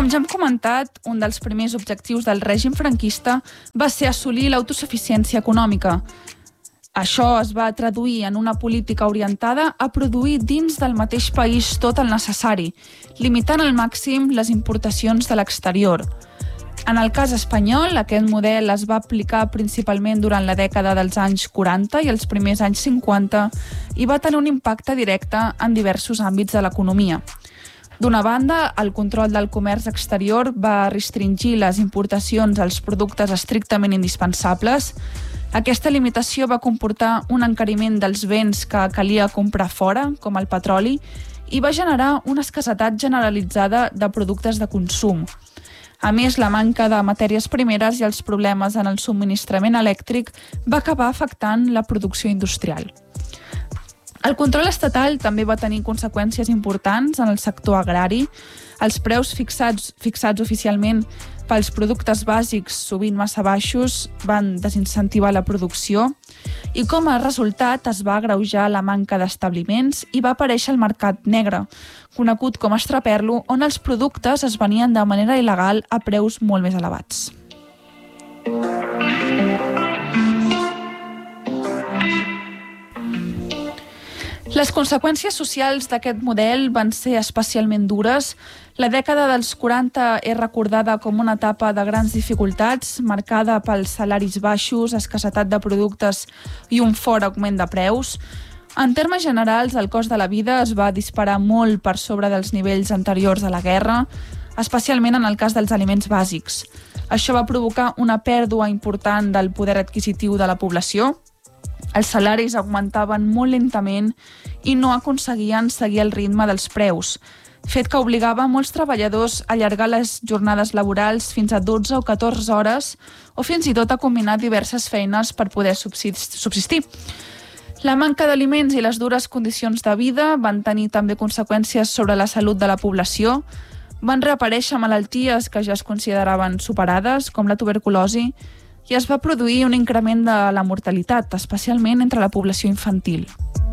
Com ja hem comentat, un dels primers objectius del règim franquista va ser assolir l'autosuficiència econòmica. Això es va traduir en una política orientada a produir dins del mateix país tot el necessari, limitant al màxim les importacions de l'exterior. En el cas espanyol, aquest model es va aplicar principalment durant la dècada dels anys 40 i els primers anys 50 i va tenir un impacte directe en diversos àmbits de l'economia. D'una banda, el control del comerç exterior va restringir les importacions als productes estrictament indispensables. Aquesta limitació va comportar un encariment dels béns que calia comprar fora, com el petroli, i va generar una escassetat generalitzada de productes de consum. A més, la manca de matèries primeres i els problemes en el subministrament elèctric va acabar afectant la producció industrial. El control estatal també va tenir conseqüències importants en el sector agrari. Els preus fixats oficialment pels productes bàsics, sovint massa baixos, van desincentivar la producció i com a resultat es va agreujar la manca d'establiments i va aparèixer el mercat negre, conegut com a extraperlo, on els productes es venien de manera il·legal a preus molt més elevats. Les conseqüències socials d'aquest model van ser especialment dures. La dècada dels 40 és recordada com una etapa de grans dificultats, marcada pels salaris baixos, escassetat de productes i un fort augment de preus. En termes generals, el cost de la vida es va disparar molt per sobre dels nivells anteriors a la guerra, especialment en el cas dels aliments bàsics. Això va provocar una pèrdua important del poder adquisitiu de la població. Els salaris augmentaven molt lentament i no aconseguien seguir el ritme dels preus, fet que obligava molts treballadors a allargar les jornades laborals fins a 12 o 14 hores o fins i tot a combinar diverses feines per poder subsistir. La manca d'aliments i les dures condicions de vida van tenir també conseqüències sobre la salut de la població. Van reaparèixer malalties que ja es consideraven superades, com la tuberculosi, i es va produir un increment de la mortalitat, especialment entre la població infantil.